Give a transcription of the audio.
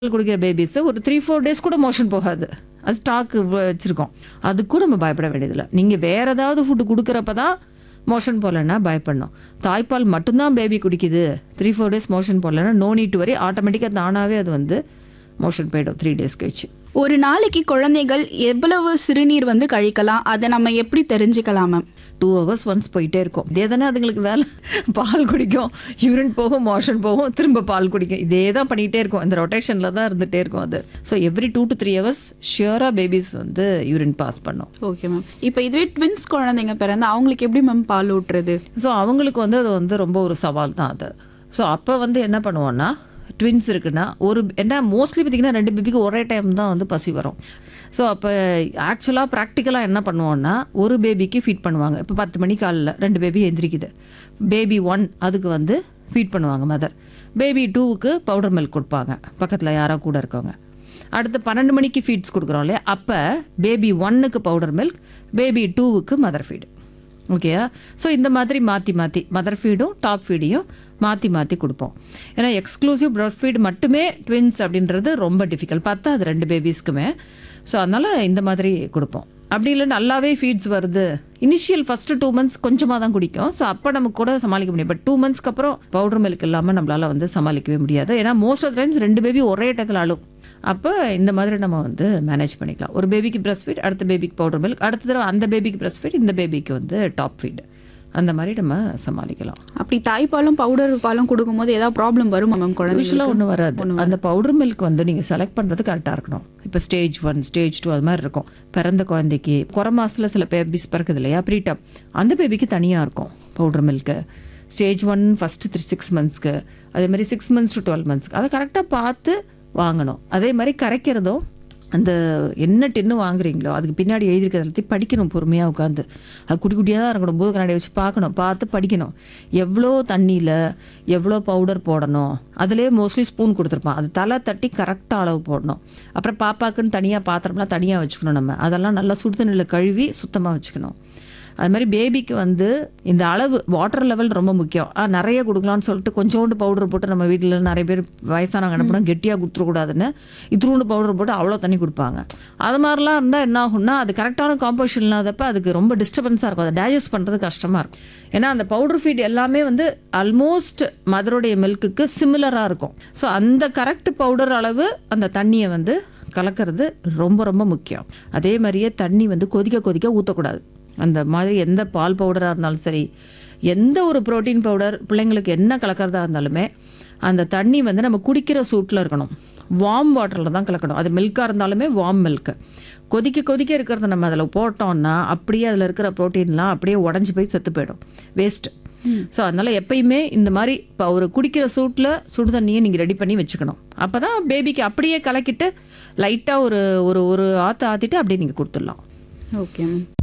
குடிக்கிற பேபிஸ் ஒரு 3-4 டேஸ் கூட மோஷன் போகாது. அது ஸ்டாக் வச்சுருக்கோம். அதுக்கும் நம்ம பயப்பட வேண்டியதில்லை. நீங்கள் வேறு ஏதாவது ஃபுட்டு கொடுக்குறப்ப தான் மோஷன் போகலன்னா பயப்படணும். தாய்ப்பால் மட்டும்தான் பேபி குடிக்குது, 3-4 டேஸ் மோஷன் போகலன்னா நோ நீட் டு வரி, ஆட்டோமேட்டிக்காக தானாகவே அது வந்து மோஷன் போயிடும் 3 டேஸ் கழிச்சு. ஒரு நாளைக்கு குழந்தைகள் எவ்வளவு சிறுநீர் கழிக்கலாம், அதை நம்ம எப்படி தெரிஞ்சுக்கலாம் மேம்? 2 hours ஒன்ஸ் போயிட்டே இருக்கும். இதே தானே அதுங்களுக்கு வேலை. பால் குடிக்கும், யூரின் போகும், மோஷன் போகும், திரும்ப பால் குடிக்கும். இதே தான் பண்ணிகிட்டே இருக்கும். இந்த ரொட்டேஷனில் தான் இருந்துகிட்டே இருக்கும் அது. So every 2 to 3 hours ஷியராக babies வந்து யூரின் பாஸ் பண்ணும். Okay ma'am. இப்போ இதுவே ட்வின்ஸ் குழந்தைங்க பிறந்தா அவங்களுக்கு எப்படி மேம் பால் ஊட்டுறது? ஸோ அவங்களுக்கு வந்து அது வந்து ரொம்ப ஒரு சவால் தான் அது. ஸோ அப்போ வந்து என்ன பண்ணுவோன்னா, ட்வின்ஸ் இருக்குன்னா ஏன்னா மோஸ்ட்லி பார்த்திங்கன்னா 2 பேபிக்கு ஒரே டைம் தான் வந்து பசி வரும். ஸோ அப்போ ஆக்சுவலாக ப்ராக்டிக்கலாக என்ன பண்ணுவோன்னா, ஒரு பேபிக்கு ஃபீட் பண்ணுவாங்க. இப்போ 10 மணி காலையில் 2 பேபி எந்திரிக்குது. பேபி 1 அதுக்கு வந்து ஃபீட் பண்ணுவாங்க மதர். பேபி 2க்கு பவுடர் மில்க் கொடுப்பாங்க, பக்கத்தில் யாரோ கூட இருக்கவங்க. அடுத்து 12 மணிக்கு ஃபீட்ஸ் கொடுக்குறோம் இல்லையா, அப்போ பேபி 1க்கு பவுடர் மில்க், பேபி 2க்கு மதர் ஃபீடு. ஓகேயா? ஸோ இந்த மாதிரி மாற்றி மாற்றி மதர் ஃபீடும் டாப் ஃபீடையும் மாற்றி மாற்றி கொடுப்போம். ஏன்னா எக்ஸ்க்ளூசிவ் ப்ரெஸ்ட் ஃபீட் மட்டுமே ட்வின்ஸ் அப்படின்றது ரொம்ப டிஃபிகல்ட், பார்த்தா அது 2 பேபிஸ்க்குமே. ஸோ அதனால் இந்த மாதிரி கொடுப்போம். அப்படி இல்லை நல்லாவே ஃபீட்ஸ் வருது, இனிஷியல் ஃபஸ்ட்டு 2 months கொஞ்சமாக தான் குடிக்கும். ஸோ அப்போ நமக்கு கூட சமாளிக்க முடியும். பட் 2 monthsக்கு அப்புறம் பவுடர் மில்க் இல்லாமல் நம்மளால் வந்து சமாளிக்கவே முடியாது. ஏன்னா மோஸ்ட் ஆஃப் டைம்ஸ் 2 பேபி ஒரே இடத்துல அழும். அப்போ இந்த மாதிரி நம்ம வந்து மேனேஜ் பண்ணிக்கலாம். ஒரு பேபிக்கு ப்ரெஸ்ட் ஃபீட், அடுத்த பேபிக்கு பவுடர் மில்க், அடுத்த தடவை அந்த பேபிக்கு ப்ரெஸ்ட் ஃபீட், இந்த பேபிக்கு வந்து டாப் ஃபீட், அந்த மாதிரி நம்ம சமாளிக்கலாம். அப்படி தாய்ப்பாலும் பவுடர் பாலும் கொடுக்கும்போது ஏதாவது ப்ராப்ளம் வரும் மேம் குழந்தைங்களுக்கு? யூஸ்வலாக ஒன்றும் வராது. அந்த பவுடர் மில்க் வந்து நீங்கள் செலக்ட் பண்ணுறது கரெக்டாக இருக்கணும். இப்போ ஸ்டேஜ் 1 ஸ்டேஜ் 2 அது மாதிரி இருக்கும். பிறந்த குழந்தைக்கு குறை மாதத்தில் சில பேபிஸ் பிறக்குது இல்லையா, ப்ரீடம், அந்த பேபிக்கு தனியாக இருக்கும் பவுடர் மில்க்கு. ஸ்டேஜ் 1 ஃபஸ்ட்டு 6 monthsக்கு, அதே மாதிரி 6 months to 12 monthsக்கு அதை கரெக்டாக பார்த்து வாங்கணும். அதே மாதிரி கரைக்கிறதும் அந்த என்ன டின்னு வாங்குறீங்களோ அதுக்கு பின்னாடி எழுதியிருக்கிறது எல்லாத்தையும் படிக்கணும் பொறுமையாக உட்காந்து. அது குட்டி குட்டியாக தான் இருக்கணும், போது கண்ணாடி வச்சு பார்க்கணும், பார்த்து படிக்கணும். எவ்வளோ தண்ணியில் எவ்வளோ பவுடர் போடணும், அதிலே மோஸ்ட்லி ஸ்பூன் கொடுத்துருப்பான், அது தலை தட்டி கரெக்டாக அளவு போடணும். அப்புறம் பாப்பாக்குன்னு தனியாக பாத்திரம்லாம் தனியாக வச்சுக்கணும். நம்ம அதெல்லாம் நல்லா சுடு தண்ணியில் கழுவி சுத்தமாக வச்சுக்கணும். அது மாதிரி பேபிக்கு வந்து இந்த அளவு வாட்டர் லெவல் ரொம்ப முக்கியம். நிறைய கொடுக்கலான்னு சொல்லிட்டு கொஞ்சோண்டு பவுடர் போட்டு, நம்ம வீட்டில் நிறைய பேர் வயசானவங்க என்ன பண்ணால் கெட்டியாக கொடுத்துடக்கூடாதுன்னு இத்திரூண்டு பவுடர் போட்டு அவ்வளோ தண்ணி கொடுப்பாங்க. அது மாதிரிலாம் இருந்தால் என்ன ஆகும்னா, அது கரெக்டான காம்போசிஷன் இல்லாதப்போ அதுக்கு ரொம்ப டிஸ்டர்பன்ஸாக இருக்கும், அதை டைஜஸ்ட் பண்ணுறது கஷ்டமாக இருக்கும். ஏன்னா அந்த பவுடர் ஃபீட் எல்லாமே வந்து ஆல்மோஸ்ட் மதருடைய மில்க்குக்கு சிமிலராக இருக்கும். ஸோ அந்த கரெக்ட் பவுடர் அளவு அந்த தண்ணியை வந்து கலக்கிறது ரொம்ப ரொம்ப முக்கியம். அதே மாதிரியே தண்ணி வந்து கொதிக்க கொதிக்க ஊற்றக்கூடாது. அந்த மாதிரி எந்த பால் பவுடராக இருந்தாலும் சரி, எந்த ஒரு ப்ரோட்டீன் பவுடர் பிள்ளைங்களுக்கு என்ன கலக்கிறதா இருந்தாலுமே அந்த தண்ணி வந்து நம்ம குடிக்கிற சூட்டில் இருக்கணும். வார்ம் வாட்டரில் தான் கலக்கணும். அது மில்காக இருந்தாலுமே வார்ம் மில்க்கு. கொதிக்க கொதிக்க இருக்கிறத நம்ம அதில் போட்டோம்னா அப்படியே அதில் இருக்கிற ப்ரோட்டீன்லாம் அப்படியே உடஞ்சி போய் செத்து போயிடும், வேஸ்ட்டு. ஸோ அதனால் எப்பயுமே இந்த மாதிரி இப்போ ஒரு குடிக்கிற சூட்டில் சுடு தண்ணியை நீங்கள் ரெடி பண்ணி வச்சுக்கணும். அப்போ தான் பேபிக்கு அப்படியே கலக்கிட்டு லைட்டாக ஒரு ஒரு ஒரு ஆற்ற ஆற்றிட்டு அப்படியே நீங்கள் கொடுத்துடலாம். Okay ma'am.